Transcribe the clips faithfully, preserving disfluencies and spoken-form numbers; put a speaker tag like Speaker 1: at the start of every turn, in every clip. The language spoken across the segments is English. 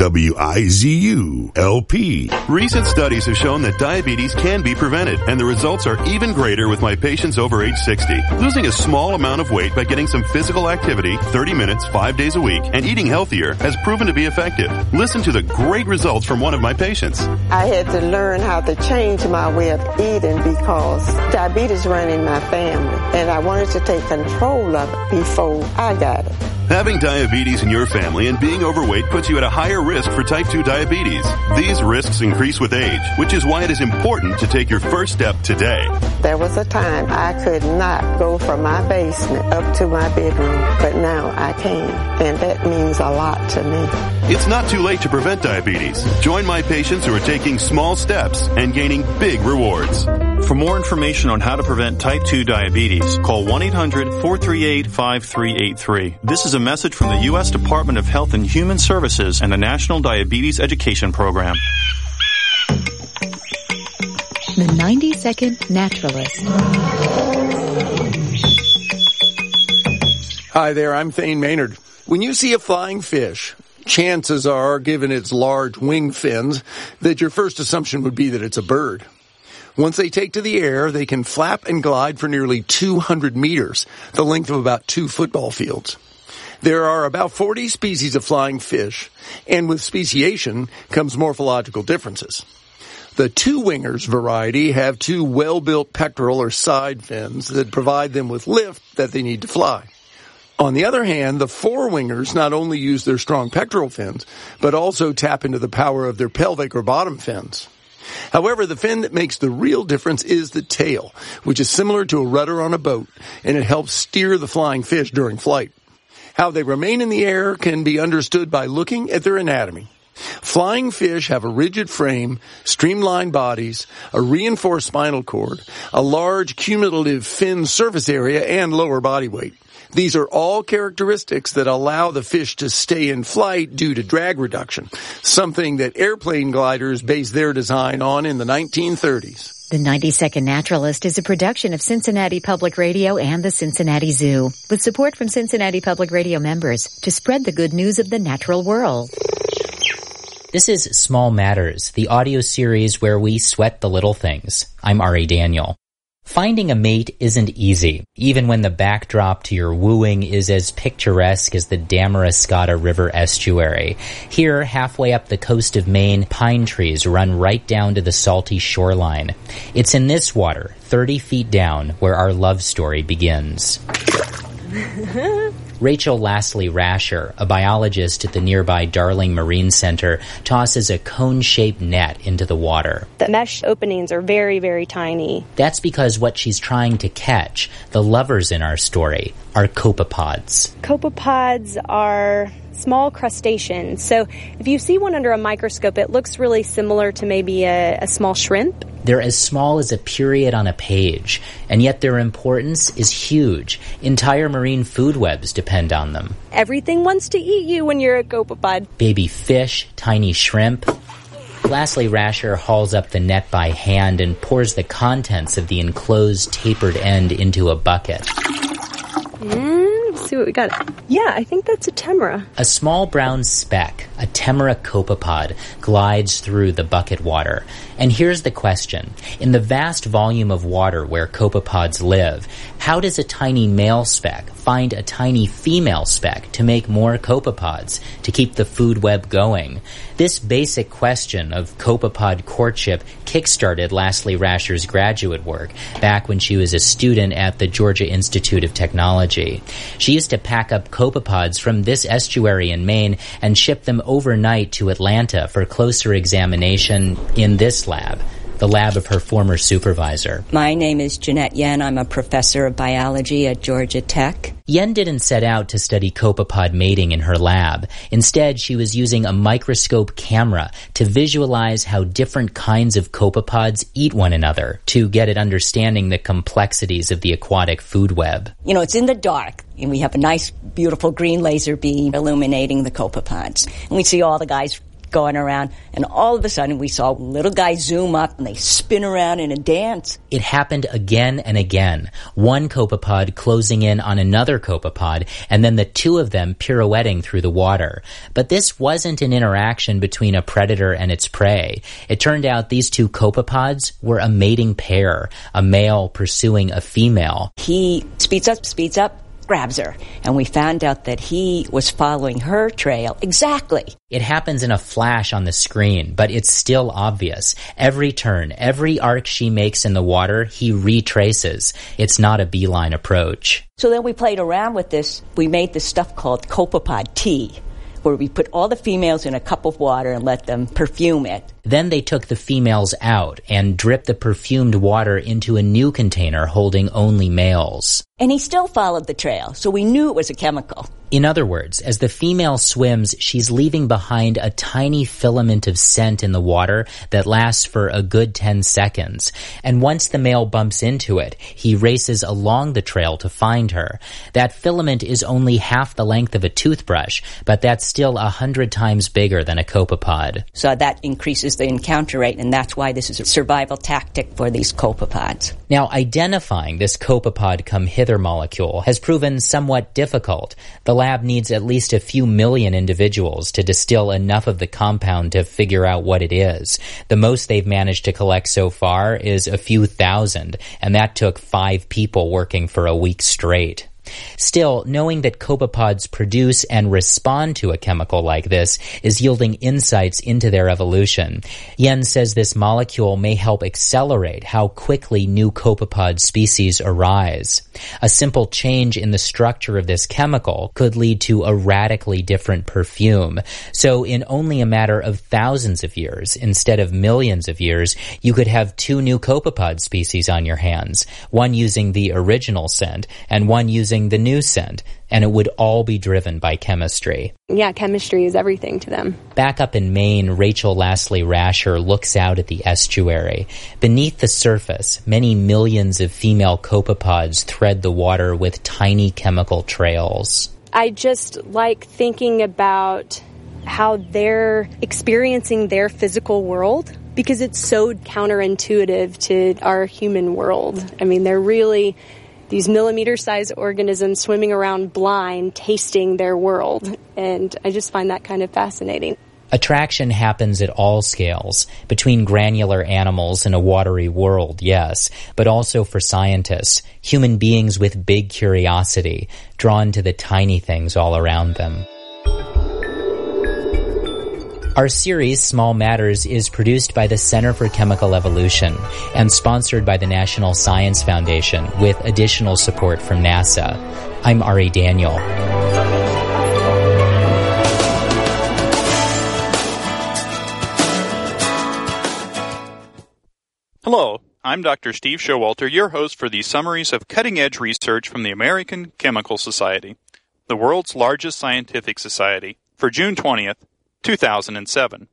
Speaker 1: W I Z U L P.
Speaker 2: Recent studies have shown that diabetes can be prevented, and the results are even greater with my patients over age sixty. Losing a small amount of weight by getting some physical activity, thirty minutes, five days a week, and eating healthier has proven to be effective. Listen to the great results from one of my patients.
Speaker 3: I had to learn how to change my way of eating because diabetes ran in my family, and I wanted to take control of it before I got it.
Speaker 2: Having diabetes in your family and being overweight puts you at a higher risk for type two diabetes. These risks increase with age, which is why it is important to take your first step today.
Speaker 3: There was a time I could not go from my basement up to my bedroom, but now I can, and that means a lot to me.
Speaker 2: It's not too late to prevent diabetes. Join my patients who are taking small steps and gaining big rewards.
Speaker 4: For more information on how to prevent type two diabetes, call one eight hundred four three eight five three eight three. This is a message from the U S Department of Health and Human Services and the National Diabetes Education Program.
Speaker 5: The ninety second Naturalist.
Speaker 6: Hi there, I'm Thane Maynard. When you see a flying fish, chances are, given its large wing fins, that your first assumption would be that it's a bird. Once they take to the air, they can flap and glide for nearly two hundred meters, the length of about two football fields. There are about forty species of flying fish, and with speciation comes morphological differences. The two-wingers variety have two well-built pectoral or side fins that provide them with lift that they need to fly. On the other hand, the four-wingers not only use their strong pectoral fins, but also tap into the power of their pelvic or bottom fins. However, the fin that makes the real difference is the tail, which is similar to a rudder on a boat, and it helps steer the flying fish during flight. How they remain in the air can be understood by looking at their anatomy. Flying fish have a rigid frame, streamlined bodies, a reinforced spinal cord, a large cumulative fin surface area, and lower body weight. These are all characteristics that allow the fish to stay in flight due to drag reduction, something that airplane gliders based their design on in the nineteen thirties.
Speaker 5: The ninety second Naturalist is a production of Cincinnati Public Radio and the Cincinnati Zoo, with support from Cincinnati Public Radio members to spread the good news of the natural world.
Speaker 7: This is Small Matters, the audio series where we sweat the little things. I'm Ari Daniel. Finding a mate isn't easy, even when the backdrop to your wooing is as picturesque as the Damariscotta River estuary. Here, halfway up the coast of Maine, pine trees run right down to the salty shoreline. It's in this water, thirty feet down, where our love story begins. Rachel Lastly Rasher, a biologist at the nearby Darling Marine Center, tosses a cone-shaped net into the water.
Speaker 8: The mesh openings are very, very tiny.
Speaker 7: That's because what she's trying to catch, the lovers in our story, are copepods.
Speaker 8: Copepods are small crustaceans. So if you see one under a microscope, it looks really similar to maybe a, a small shrimp.
Speaker 7: They're as small as a period on a page, and yet their importance is huge. Entire marine food webs depend on them.
Speaker 8: Everything wants to eat you when you're a copepod.
Speaker 7: Baby fish, tiny shrimp. Lastly, Rasher hauls up the net by hand and pours the contents of the enclosed tapered end into a bucket.
Speaker 8: And let's see what we got. Yeah, I think that's a temera.
Speaker 7: A small brown speck, a temera copepod, glides through the bucket water. And here's the question. In the vast volume of water where copepods live, how does a tiny male speck find a tiny female speck to make more copepods, to keep the food web going? This basic question of copepod courtship kickstarted Lastly Rasher's graduate work back when she was a student at the Georgia Institute of Technology. She used to pack up copepods from this estuary in Maine and ship them overnight to Atlanta for closer examination in this lab, the lab of her former supervisor.
Speaker 9: My name is Jeanette Yen. I'm a professor of biology at Georgia Tech.
Speaker 7: Yen didn't set out to study copepod mating in her lab. Instead, she was using a microscope camera to visualize how different kinds of copepods eat one another to get at understanding the complexities of the aquatic food web.
Speaker 9: You know, it's in the dark, and we have a nice, beautiful green laser beam illuminating the copepods. And we see all the guys going around, and all of a sudden we saw little guys zoom up and they spin around in a dance.
Speaker 7: It happened again and again, one copepod closing in on another copepod, and then the two of them pirouetting through the water. But this wasn't an interaction between a predator and its prey. It turned out these two copepods were a mating pair, a male pursuing a female.
Speaker 9: He speeds up, speeds up, grabs her, and we found out that he was following her trail exactly.
Speaker 7: It happens in a flash on the screen, but it's still obvious. Every turn, every arc she makes in the water, he retraces. It's not a beeline approach.
Speaker 9: So then we played around with this. We made this stuff called copepod tea, where we put all the females in a cup of water and let them perfume it.
Speaker 7: Then they took the females out and dripped the perfumed water into a new container holding only males.
Speaker 9: And he still followed the trail, so we knew it was a chemical.
Speaker 7: In other words, as the female swims, she's leaving behind a tiny filament of scent in the water that lasts for a good ten seconds. And once the male bumps into it, he races along the trail to find her. That filament is only half the length of a toothbrush, but that's still a hundred times bigger than a copepod.
Speaker 9: So that increases the encounter rate, and that's why this is a survival tactic for these copepods.
Speaker 7: Now, identifying this copepod come hither molecule has proven somewhat difficult. The lab needs at least a few million individuals to distill enough of the compound to figure out what it is. The most they've managed to collect so far is a few thousand, and that took five people working for a week straight. Still, knowing that copepods produce and respond to a chemical like this is yielding insights into their evolution. Yen says this molecule may help accelerate how quickly new copepod species arise. A simple change in the structure of this chemical could lead to a radically different perfume. So in only a matter of thousands of years, instead of millions of years, you could have two new copepod species on your hands, one using the original scent and one using the new scent, and it would all be driven by chemistry.
Speaker 8: Yeah, chemistry is everything to them.
Speaker 7: Back up in Maine, Rachel Lassley Rasher looks out at the estuary. Beneath the surface, many millions of female copepods thread the water with tiny chemical trails.
Speaker 8: I just like thinking about how they're experiencing their physical world, because it's so counterintuitive to our human world. I mean, they're really these millimeter-sized organisms swimming around blind, tasting their world. And I just find that kind of fascinating.
Speaker 7: Attraction happens at all scales, between granular animals in a watery world, yes, but also for scientists, human beings with big curiosity, drawn to the tiny things all around them. Our series, Small Matters, is produced by the Center for Chemical Evolution and sponsored by the National Science Foundation with additional support from NASA. I'm Ari Daniel.
Speaker 4: Hello, I'm Doctor Steve Showalter, your host for the summaries of cutting-edge research from the American Chemical Society, the world's largest scientific society, for June twentieth, two thousand seven.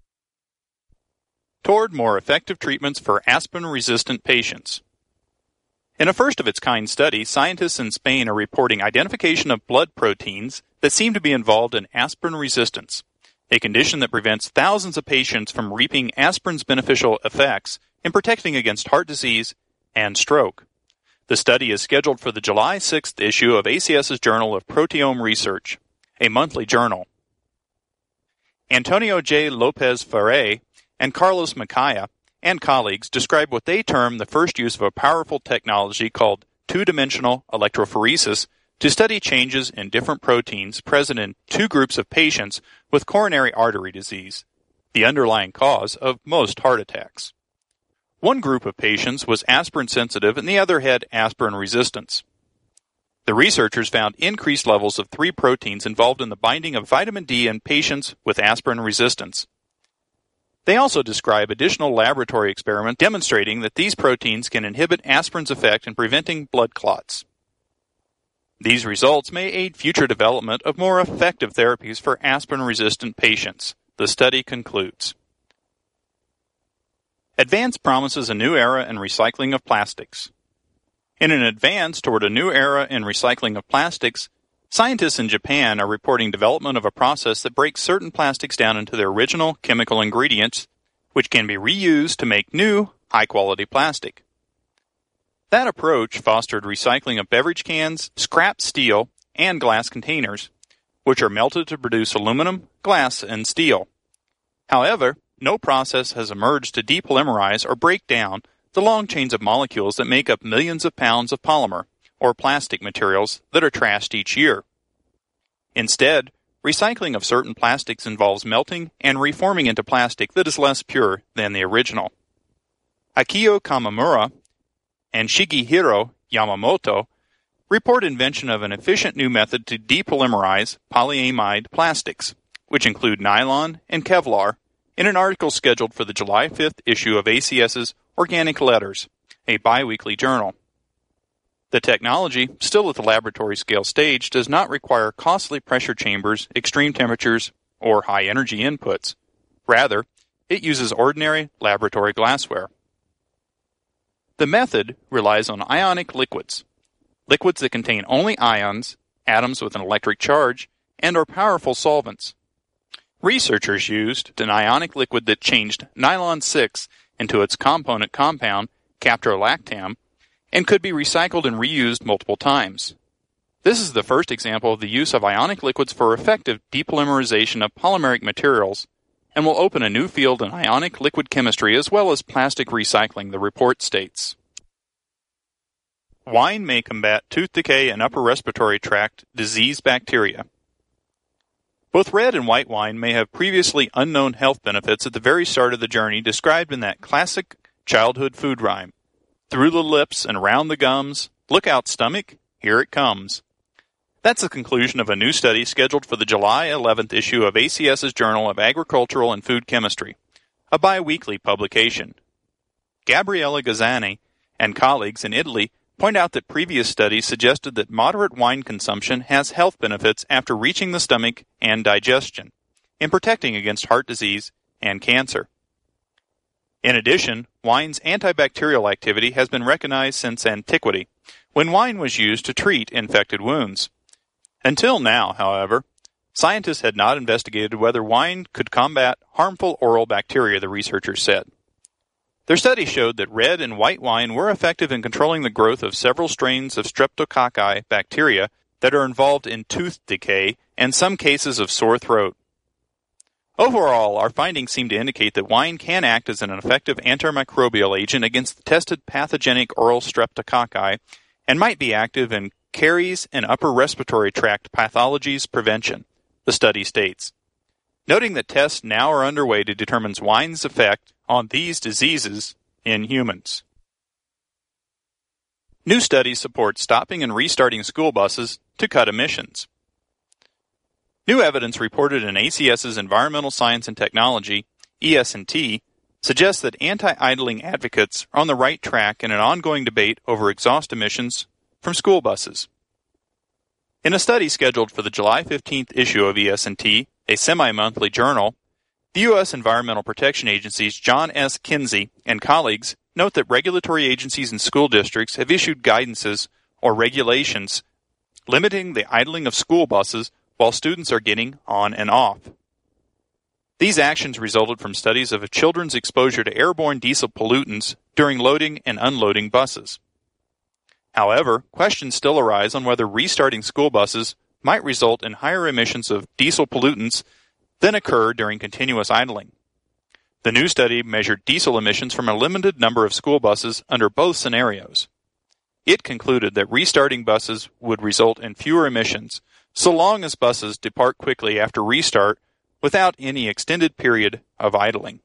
Speaker 4: Toward more effective treatments for aspirin-resistant patients. In a first-of-its-kind study, scientists in Spain are reporting identification of blood proteins that seem to be involved in aspirin resistance, a condition that prevents thousands of patients from reaping aspirin's beneficial effects in protecting against heart disease and stroke. The study is scheduled for the July sixth issue of ACS's Journal of Proteome Research, a monthly journal. Antonio J. Lopez Ferre and Carlos Macaya and colleagues describe what they term the first use of a powerful technology called two-dimensional electrophoresis to study changes in different proteins present in two groups of patients with coronary artery disease, the underlying cause of most heart attacks. One group of patients was aspirin sensitive and the other had aspirin resistance. The researchers found increased levels of three proteins involved in the binding of vitamin D in patients with aspirin resistance. They also describe additional laboratory experiments demonstrating that these proteins can inhibit aspirin's effect in preventing blood clots. These results may aid future development of more effective therapies for aspirin-resistant patients, the study concludes. Advance promises a new era in recycling of plastics. In an advance toward a new era in recycling of plastics, Scientists in Japan are reporting development of a process that breaks certain plastics down into their original chemical ingredients, which can be reused to make new, high-quality plastic. That approach fostered recycling of beverage cans, scrap steel, and glass containers, which are melted to produce aluminum, glass, and steel. However, no process has emerged to depolymerize or break down the long chains of molecules that make up millions of pounds of polymer, or plastic materials, that are trashed each year. Instead, recycling of certain plastics involves melting and reforming into plastic that is less pure than the original. Akio Kamamura and Shigehiro Yamamoto report invention of an efficient new method to depolymerize polyamide plastics, which include nylon and Kevlar, in an article scheduled for the July fifth issue of A C S's Organic Letters, a biweekly journal. The technology, still at the laboratory scale stage, does not require costly pressure chambers, extreme temperatures, or high energy inputs. Rather, it uses ordinary laboratory glassware. The method relies on ionic liquids, liquids that contain only ions, atoms with an electric charge, and are powerful solvents. Researchers used an ionic liquid that changed nylon six into its component compound, caprolactam, and could be recycled and reused multiple times. This is the first example of the use of ionic liquids for effective depolymerization of polymeric materials, and will open a new field in ionic liquid chemistry as well as plastic recycling, the report states. Wine may combat tooth decay and upper respiratory tract disease bacteria. Both red and white wine may have previously unknown health benefits at the very start of the journey described in that classic childhood food rhyme. Through the lips and round the gums, look out stomach, here it comes. That's the conclusion of a new study scheduled for the July eleventh issue of A C S's Journal of Agricultural and Food Chemistry, a bi-weekly publication. Gabriele Gazzani and colleagues in Italy point out that previous studies suggested that moderate wine consumption has health benefits after reaching the stomach and digestion, in protecting against heart disease and cancer. In addition, wine's antibacterial activity has been recognized since antiquity, when wine was used to treat infected wounds. Until now, however, scientists had not investigated whether wine could combat harmful oral bacteria, the researchers said. Their study showed that red and white wine were effective in controlling the growth of several strains of streptococci bacteria that are involved in tooth decay and some cases of sore throat. Overall, our findings seem to indicate that wine can act as an effective antimicrobial agent against the tested pathogenic oral streptococci and might be active in caries and upper respiratory tract pathologies prevention, the study states. Noting that tests now are underway to determine wine's effect on these diseases in humans. New studies support stopping and restarting school buses to cut emissions. New evidence reported in A C S's Environmental Science and Technology, E S and T, suggests that anti-idling advocates are on the right track in an ongoing debate over exhaust emissions from school buses. In a study scheduled for the July fifteenth issue of E S and T, a semi-monthly journal, the U S Environmental Protection Agency's John S. Kinsey and colleagues note that regulatory agencies and school districts have issued guidances or regulations limiting the idling of school buses while students are getting on and off. These actions resulted from studies of children's exposure to airborne diesel pollutants during loading and unloading buses. However, questions still arise on whether restarting school buses might result in higher emissions of diesel pollutants than occur during continuous idling. The new study measured diesel emissions from a limited number of school buses under both scenarios. It concluded that restarting buses would result in fewer emissions, so long as buses depart quickly after restart without any extended period of idling.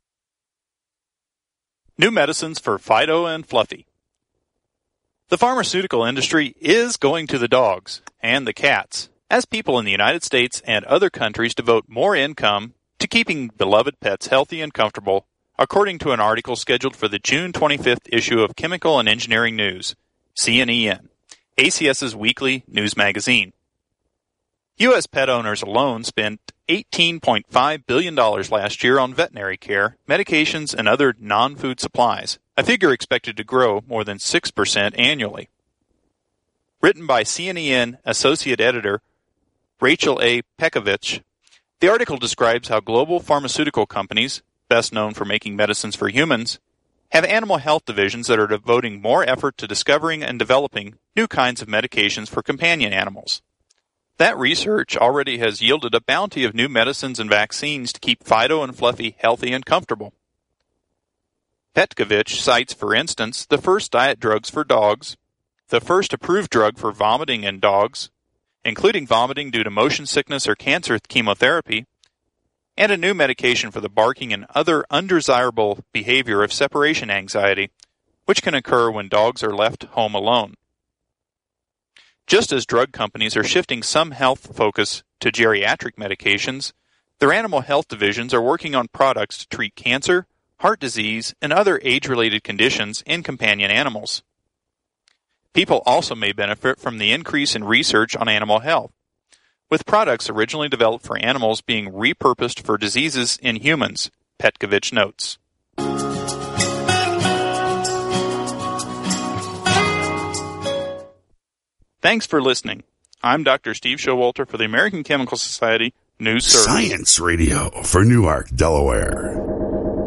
Speaker 4: New medicines for Fido and Fluffy. The pharmaceutical industry is going to the dogs and the cats, as people in the United States and other countries devote more income to keeping beloved pets healthy and comfortable, according to an article scheduled for the June twenty-fifth issue of Chemical and Engineering News, C N E N, A C S's weekly news magazine. U S pet owners alone spent eighteen point five billion dollars last year on veterinary care, medications, and other non-food supplies, a figure expected to grow more than six percent annually. Written by C N E N Associate Editor Rachel A. Pekovich, the article describes how global pharmaceutical companies, best known for making medicines for humans, have animal health divisions that are devoting more effort to discovering and developing new kinds of medications for companion animals. That research already has yielded a bounty of new medicines and vaccines to keep Fido and Fluffy healthy and comfortable. Petkovich cites, for instance, the first diet drugs for dogs, the first approved drug for vomiting in dogs, including vomiting due to motion sickness or cancer chemotherapy, and a new medication for the barking and other undesirable behavior of separation anxiety, which can occur when dogs are left home alone. Just as drug companies are shifting some health focus to geriatric medications, their animal health divisions are working on products to treat cancer, heart disease, and other age-related conditions in companion animals. People also may benefit from the increase in research on animal health, with products originally developed for animals being repurposed for diseases in humans, Petkovich notes. Thanks for listening. I'm Doctor Steve Showalter for the American Chemical Society News Service.
Speaker 1: Science Radio for Newark, Delaware.